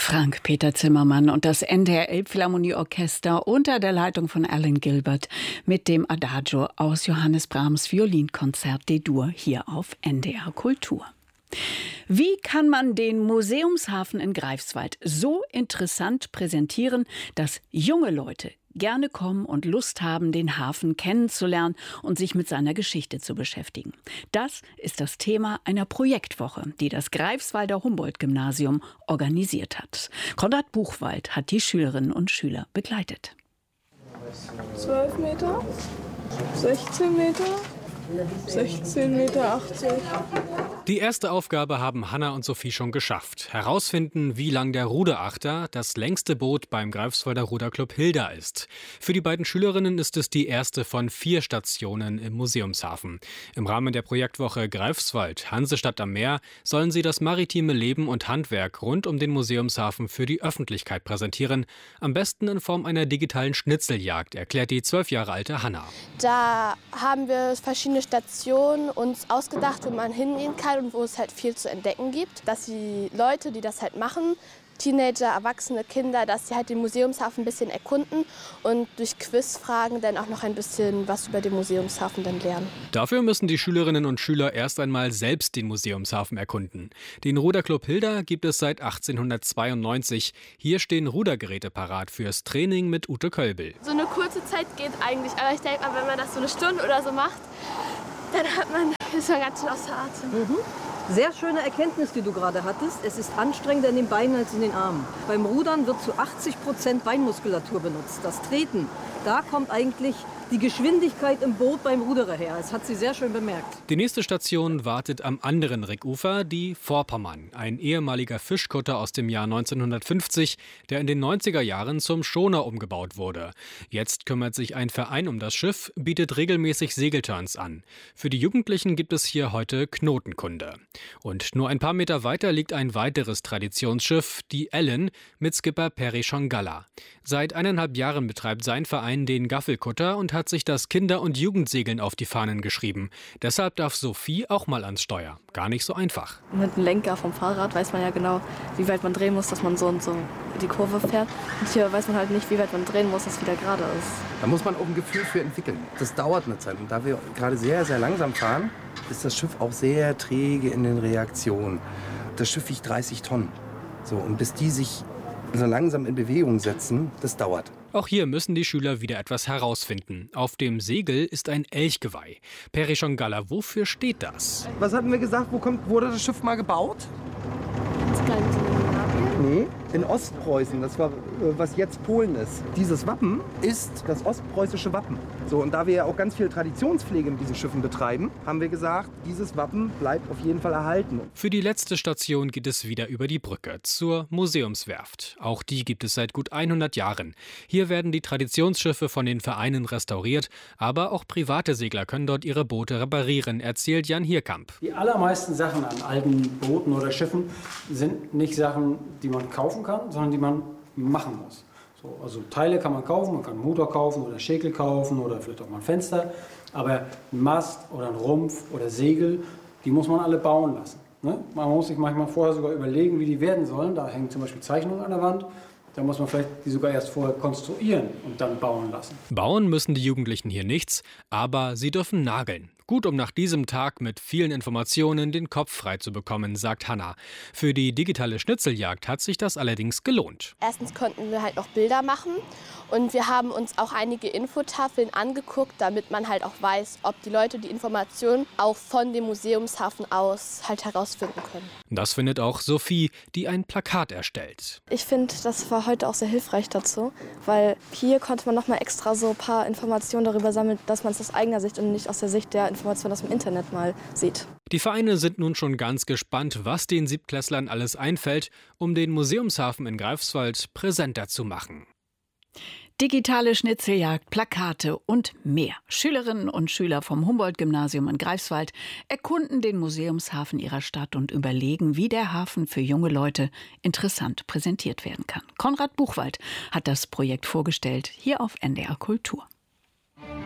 Frank-Peter Zimmermann und das NDR Elbphilharmonieorchester unter der Leitung von Alan Gilbert mit dem Adagio aus Johannes Brahms Violinkonzert D-Dur hier auf NDR Kultur. Wie kann man den Museumshafen in Greifswald so interessant präsentieren, dass junge Leute gerne kommen und Lust haben, den Hafen kennenzulernen und sich mit seiner Geschichte zu beschäftigen? Das ist das Thema einer Projektwoche, die das Greifswalder Humboldt-Gymnasium organisiert hat. Konrad Buchwald hat die Schülerinnen und Schüler begleitet. 12 Meter, 16 Meter, 16,80 Meter. Die erste Aufgabe haben Hanna und Sophie schon geschafft. Herausfinden, wie lang der Ruderachter, das längste Boot beim Greifswalder Ruderclub Hilda, ist. Für die beiden Schülerinnen ist es die erste von 4 Stationen im Museumshafen. Im Rahmen der Projektwoche Greifswald, Hansestadt am Meer, sollen sie das maritime Leben und Handwerk rund um den Museumshafen für die Öffentlichkeit präsentieren. Am besten in Form einer digitalen Schnitzeljagd, erklärt die 12 Jahre alte Hanna. Da haben wir verschiedene Stationen uns ausgedacht, wo man hingehen kann und wo es halt viel zu entdecken gibt. Dass die Leute, die das halt machen, Teenager, Erwachsene, Kinder, dass sie halt den Museumshafen ein bisschen erkunden und durch Quizfragen dann auch noch ein bisschen was über den Museumshafen dann lernen. Dafür müssen die Schülerinnen und Schüler erst einmal selbst den Museumshafen erkunden. Den Ruderclub Hilda gibt es seit 1892. Hier stehen Rudergeräte parat fürs Training mit Ute Kölbel. So eine kurze Zeit geht eigentlich, aber ich denke mal, wenn man das so eine Stunde oder so macht, dann ist man ganz schön außer Atem. Sehr schöne Erkenntnis, die du gerade hattest. Es ist anstrengender in den Beinen als in den Armen. Beim Rudern wird zu 80% Beinmuskulatur benutzt. Das Treten, da kommt eigentlich die Geschwindigkeit im Boot beim Ruderer her. Das hat sie sehr schön bemerkt. Die nächste Station wartet am anderen Rickufer, die Vorpommern. Ein ehemaliger Fischkutter aus dem Jahr 1950, der in den 90er Jahren zum Schoner umgebaut wurde. Jetzt kümmert sich ein Verein um das Schiff, bietet regelmäßig Segelturns an. Für die Jugendlichen gibt es hier heute Knotenkunde. Und nur ein paar Meter weiter liegt ein weiteres Traditionsschiff, die Ellen, mit Skipper Perry Schongalla. Seit 1,5 Jahren betreibt sein Verein den Gaffelkutter und hat sich das Kinder- und Jugendsegeln auf die Fahnen geschrieben. Deshalb darf Sophie auch mal ans Steuer. Gar nicht so einfach. Mit dem Lenker vom Fahrrad weiß man ja genau, wie weit man drehen muss, dass man so und so die Kurve fährt. Und hier weiß man halt nicht, wie weit man drehen muss, dass es wieder gerade ist. Da muss man auch ein Gefühl für entwickeln. Das dauert eine Zeit. Und da wir gerade sehr, sehr langsam fahren, ist das Schiff auch sehr träge in den Reaktionen. Das Schiff wiegt 30 Tonnen. So, und bis die sich so langsam in Bewegung setzen, das dauert. Auch hier müssen die Schüler wieder etwas herausfinden. Auf dem Segel ist ein Elchgeweih. Perry Schongalla, wofür steht das? Was hatten wir gesagt? Wurde das Schiff mal gebaut? Nee, in Ostpreußen, das war, was jetzt Polen ist. Dieses Wappen ist das ostpreußische Wappen. So, und da wir ja auch ganz viel Traditionspflege mit diesen Schiffen betreiben, haben wir gesagt, dieses Wappen bleibt auf jeden Fall erhalten. Für die letzte Station geht es wieder über die Brücke zur Museumswerft. Auch die gibt es seit gut 100 Jahren. Hier werden die Traditionsschiffe von den Vereinen restauriert, aber auch private Segler können dort ihre Boote reparieren, erzählt Jan Hierkamp. Die allermeisten Sachen an alten Booten oder Schiffen sind nicht Sachen, die man kaufen kann, sondern die man machen muss. So, also Teile kann man kaufen, man kann einen Motor kaufen oder Schäkel kaufen oder vielleicht auch mal ein Fenster. Aber ein Mast oder ein Rumpf oder Segel, die muss man alle bauen lassen. Ne? Man muss sich manchmal vorher sogar überlegen, wie die werden sollen. Da hängen zum Beispiel Zeichnungen an der Wand. Da muss man vielleicht die sogar erst vorher konstruieren und dann bauen lassen. Bauen müssen die Jugendlichen hier nichts, aber sie dürfen nageln. Gut, um nach diesem Tag mit vielen Informationen den Kopf frei zu bekommen, sagt Hanna. Für die digitale Schnitzeljagd hat sich das allerdings gelohnt. Erstens konnten wir halt noch Bilder machen und wir haben uns auch einige Infotafeln angeguckt, damit man halt auch weiß, ob die Leute die Informationen auch von dem Museumshafen aus halt herausfinden können. Das findet auch Sophie, die ein Plakat erstellt. Ich finde, das war heute auch sehr hilfreich dazu, weil hier konnte man noch mal extra so ein paar Informationen darüber sammeln, dass man es aus eigener Sicht und nicht aus der Sicht der Informationen aus dem Internet mal sieht. Die Vereine sind nun schon ganz gespannt, was den Siebtklässlern alles einfällt, um den Museumshafen in Greifswald präsenter zu machen. Digitale Schnitzeljagd, Plakate und mehr. Schülerinnen und Schüler vom Humboldt-Gymnasium in Greifswald erkunden den Museumshafen ihrer Stadt und überlegen, wie der Hafen für junge Leute interessant präsentiert werden kann. Konrad Buchwald hat das Projekt vorgestellt, hier auf NDR Kultur.